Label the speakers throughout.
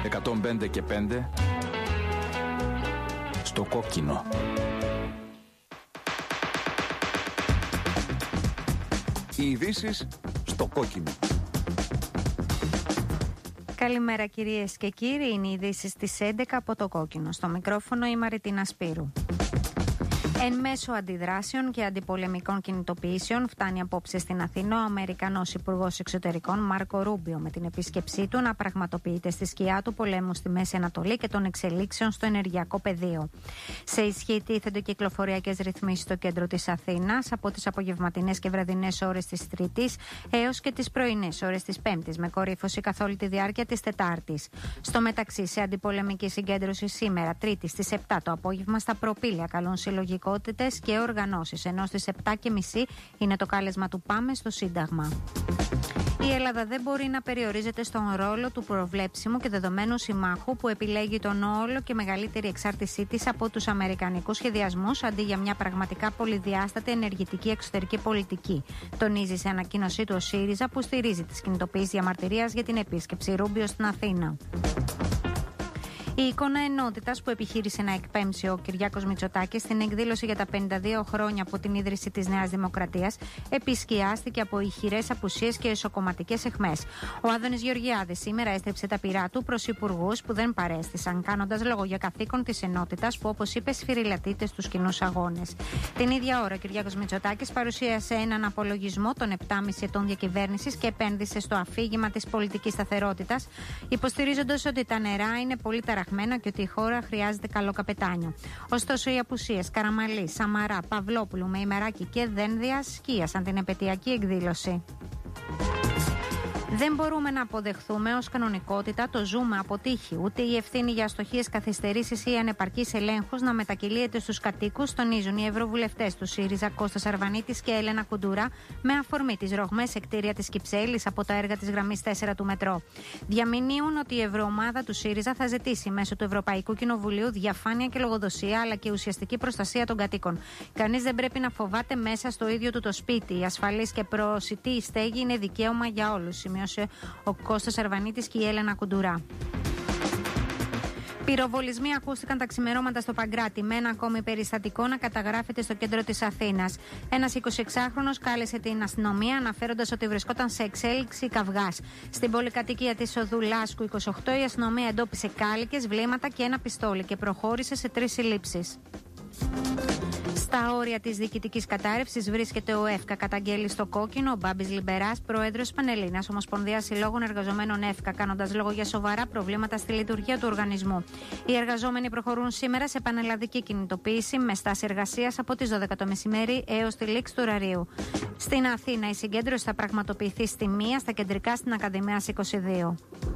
Speaker 1: 105 και 5 στο κόκκινο. Οι ειδήσεις στο κόκκινο.
Speaker 2: Καλημέρα κυρίες και κύριοι, είναι οι ειδήσεις στις 11 από το κόκκινο. Στο μικρόφωνο η Μαριτίνα Σπύρου. Εν μέσω αντιδράσεων και αντιπολεμικών κινητοποιήσεων, φτάνει απόψε στην Αθήνα ο Αμερικανός Υπουργός Εξωτερικών Μάρκο Ρούμπιο με την επίσκεψή του να πραγματοποιείται στη σκιά του πολέμου στη Μέση Ανατολή και των εξελίξεων στο ενεργειακό πεδίο. Σε ισχύ τίθενται κυκλοφοριακές ρυθμίσεις στο κέντρο της Αθήνας από τις απογευματινές και βραδινές ώρες της Τρίτης έως και τις πρωινές ώρες της Πέμπτης, με κορύφωση καθ' όλη τη διάρκεια της Τετάρτης. Στο μεταξύ, σε αντιπολεμική συγκέντρωση σήμερα, Τρίτη στις 7 το απόγευμα, στα προπήλαια καλούν συλλογικό και οργανώσεις, ενώ στις 7.30 είναι το κάλεσμα του Πάμε στο Σύνταγμα. Η Ελλάδα δεν μπορεί να περιορίζεται στον ρόλο του προβλέψιμου και δεδομένου συμμάχου που επιλέγει τον όλο και μεγαλύτερη εξάρτησή της από τους αμερικανικούς σχεδιασμούς αντί για μια πραγματικά πολυδιάστατη ενεργητική εξωτερική πολιτική. Τονίζει σε ανακοίνωσή του ο ΣΥΡΙΖΑ, που στηρίζει τις κινητοποιήσεις διαμαρτυρίας για την επίσκεψη Ρούμπιο στην Αθήνα. Η εικόνα ενότητας που επιχείρησε να εκπέμψει ο Κυριάκος Μητσοτάκης στην εκδήλωση για τα 52 χρόνια από την ίδρυση της Νέας Δημοκρατίας επισκιάστηκε από ηχηρές απουσίες και εσωκομματικές αιχμές. Ο Άδωνης Γεωργιάδης σήμερα έστρεψε τα πυρά του προς υπουργούς που δεν παρέστησαν, κάνοντας λόγο για καθήκον της ενότητας που, όπως είπε, σφυριλατείται στους κοινούς αγώνες. Την ίδια ώρα ο Κυριάκος Μητσοτάκης παρουσίασε έναν απολογισμό των 7,5 ετών διακυβέρνησης και επένδυσε στο αφήγημα της πολιτικής σταθερότητας, υποστηρίζοντας ότι τα νερά είναι πολύ ταραχμένα και ότι η χώρα χρειάζεται καλό καπετάνιο. Ωστόσο, οι απουσίες Καραμαλή, Σαμαρά, Παυλόπουλου, Μεϊμεράκη και Δένδια σκίασαν την επετειακή εκδήλωση. Δεν μπορούμε να αποδεχθούμε ως κανονικότητα το ζούμε από τύχη, ούτε η ευθύνη για αστοχίες, καθυστερήσεις ή ανεπαρκείς ελέγχους να μετακυλίεται στους κατοίκους, τονίζουν οι ευρωβουλευτές του ΣΥΡΙΖΑ Κώστας Αρβανίτης και Έλενα Κουντούρα με αφορμή τις ρογμές σε κτίρια της Κυψέλης από τα έργα της γραμμής 4 του μετρό. Διαμηνύουν ότι η ευρωομάδα του ΣΥΡΙΖΑ θα ζητήσει μέσω του Ευρωπαϊκού Κοινοβουλίου διαφάνεια και λογοδοσία, αλλά και ουσιαστική προστασία των κατοίκων. Κανείς δεν πρέπει να φοβάται μέσα στο ίδιο του το σπίτι. Η ασφαλής και προσιτή στέγη είναι δικαίωμα για όλους, σημείωσε ο Κώστας Αρβανίτης και η Έλενα Κουντουρά. Πυροβολισμοί ακούστηκαν τα ξημερώματα στο Παγκράτη, με ένα ακόμη περιστατικό να καταγράφεται στο κέντρο της Αθήνας. Ένας 26χρονος κάλεσε την αστυνομία, αναφέροντας ότι βρισκόταν σε εξέλιξη καυγάς. Στην πολυκατοικία της οδού Λάσκου 28 η αστυνομία εντόπισε κάλικες, βλέμματα και ένα πιστόλι και προχώρησε σε 3 συλλήψεις. Στα όρια της διοικητικής κατάρρευσης βρίσκεται ο ΕΦΚΑ, καταγγέλει στο κόκκινο ο Μπάμπης Λιμπεράς, πρόεδρος Πανελλήνιας Ομοσπονδίας Συλλόγων Εργαζομένων ΕΦΚΑ, κάνοντας λόγο για σοβαρά προβλήματα στη λειτουργία του οργανισμού. Οι εργαζόμενοι προχωρούν σήμερα σε πανελλαδική κινητοποίηση με στάση εργασίας από τις 12 το μεσημέρι έως τη λήξη του ωραρίου. Στην Αθήνα η συγκέντρωση θα πραγματοποιηθεί στη 1 στα κεντρικά στην Ακαδημίας 22.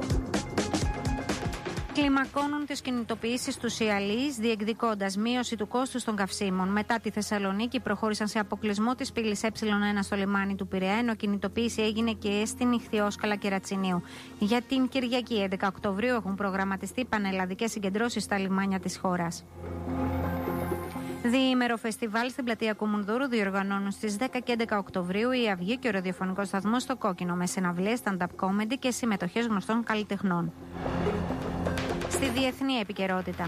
Speaker 2: Κλιμακώνουν τις κινητοποιήσεις του ΙΑΛΗΣ, διεκδικώντας μείωση του κόστους των καυσίμων. Μετά τη Θεσσαλονίκη προχώρησαν σε αποκλεισμό της πύλης Ε1 στο λιμάνι του Πειραιά, ενώ κινητοποίηση έγινε και στην Ιχθυόσκαλα και Ρατσινίου. Για την Κυριακή 11 Οκτωβρίου έχουν προγραμματιστεί πανελλαδικές συγκεντρώσεις στα λιμάνια της χώρας. Διήμερο φεστιβάλ στην πλατεία Κουμουνδούρου διοργανώνουν στις 10 και 11 Οκτωβρίου η Αυγή και ο ραδιοφωνικός σταθμός στο Κόκκινο, με συναυλίες, stand-up comedy και συμμετοχές γνωστών καλλιτεχνών. Στη διεθνή επικαιρότητα.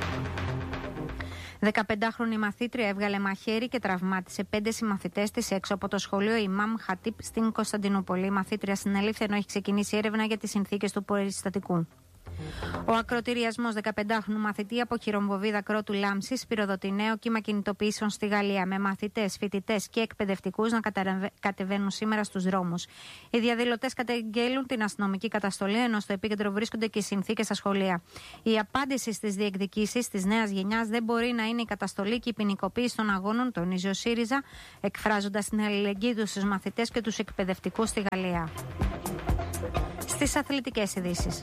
Speaker 2: 15χρονη μαθήτρια έβγαλε μαχαίρι και τραυμάτισε 5 συμμαθητές της έξω από το σχολείο Ιμάμ Χατίπ στην Κωνσταντινούπολη. Η μαθήτρια συνελήφθη ενώ έχει ξεκινήσει έρευνα για τις συνθήκες του περιστατικού. Ο ακροτηριασμός 15χρονου μαθητή από χειρομβοβίδα κρότου Λάμψης πυροδοτεί νέο κύμα κινητοποιήσεων στη Γαλλία, με μαθητές, φοιτητές και εκπαιδευτικούς να κατεβαίνουν σήμερα στους δρόμους. Οι διαδηλωτές καταγγέλουν την αστυνομική καταστολή, ενώ στο επίκεντρο βρίσκονται και οι συνθήκες στα σχολεία. Η απάντηση στις διεκδικήσεις της νέας γενιάς δεν μπορεί να είναι η καταστολή και η ποινικοποίηση των αγώνων, τονίζει ο ΣΥΡΙΖΑ, εκφράζοντας την αλληλεγγύη του στους μαθητές και τους εκπαιδευτικούς στη Γαλλία. Στις αθλητικές ειδήσεις.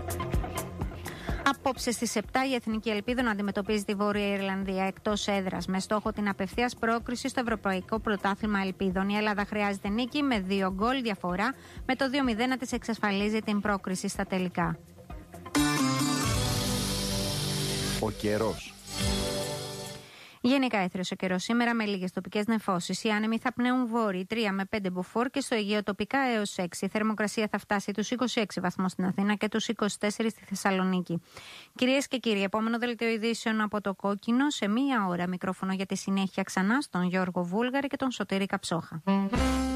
Speaker 2: Απόψε στις 7 η Εθνική Ελπίδα να αντιμετωπίζει τη Βόρεια Ιρλανδία εκτός έδρας, με στόχο την απευθείας πρόκριση στο Ευρωπαϊκό Πρωτάθλημα Ελπίδων. Η Ελλάδα χρειάζεται νίκη με 2 γκολ διαφορά, με το 2-0 να της εξασφαλίζει την πρόκριση στα τελικά.
Speaker 1: Ο καιρός.
Speaker 2: Γενικά έθριος ο καιρός σήμερα με λίγες τοπικές νεφώσεις. Οι άνεμοι θα πνέουν βόρειοι 3 με 5 μποφόρ και στο Αιγαίο τοπικά έως 6. Η θερμοκρασία θα φτάσει τους 26 βαθμούς στην Αθήνα και τους 24 στη Θεσσαλονίκη. Κυρίες και κύριοι, επόμενο δελτίο ειδήσεων από το Κόκκινο σε μία ώρα. Μικρόφωνο για τη συνέχεια ξανά στον Γιώργο Βούλγαρη και τον Σωτήρη Καψόχα.